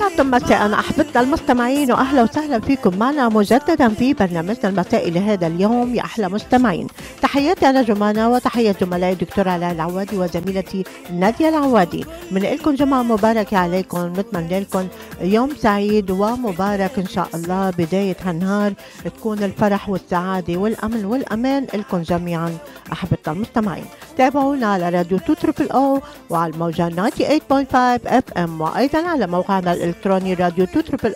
أسعدتم مساء أحبتنا المستمعين، وأهلا وسهلا فيكم معنا مجددا في برنامجنا المسائي لهذا اليوم يا أحلى مستمعين. تحياتي أنا جمانة وتحية زملائي الدكتور علاء العوادي وزميلتي نادية العوادي. من لكم جمعة مباركة عليكم، نتمنى لكم يوم سعيد ومبارك إن شاء الله. بداية هالنهار تكون الفرح والسعادة والأمن والأمان لكم جميعا أحبتنا المستمعين. تابعونا على راديو 2 وعلى الموجة 98.5 FM، وأيضا على موقعنا الإلكتروني راديو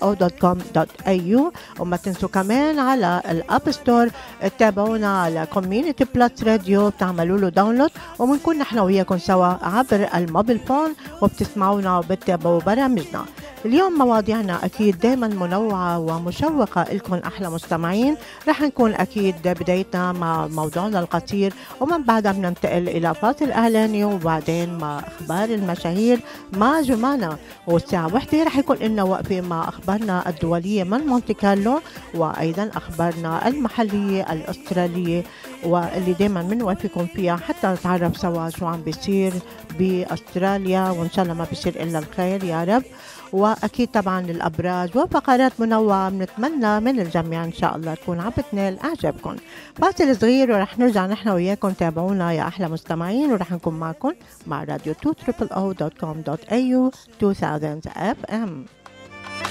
2 وما تنسوا كمان على الأب ستور تابعونا على كوميونيتي بلس راديو، بتعملوا له داونلود وبنكون نحن وياكم سوا عبر الموبيل فون وبتسمعونا وبتتابعوا برامجنا. اليوم مواضيعنا أكيد دايما منوعة ومشوقة لكم أحلى مستمعين. رح نكون أكيد بدايتنا مع موضوعنا القصير، ومن بعدها بننتقل إلى فاصل إعلاني، وبعدين مع أخبار المشاهير مع جمانة، والساعة 1 رح يكون لنا وقفة مع أخبارنا الدولية من مونتي كارلو، وأيضا أخبارنا المحلية الأسترالية واللي دايما بنوافقكم فيها حتى نتعرف سوا شو عم بيصير بأستراليا، وإن شاء الله ما بيصير إلا الخير يا رب. وأكيد طبعا الأبراج وفقرات منوعة بنتمنى من الجميع إن شاء الله تكون عم بتنال إعجابكم. فاصل صغير ورح نرجع نحن وياكم. تابعونا يا أحلى مستمعين، ورح نكون معكم مع راديو 2 www.com.au 2000 FM.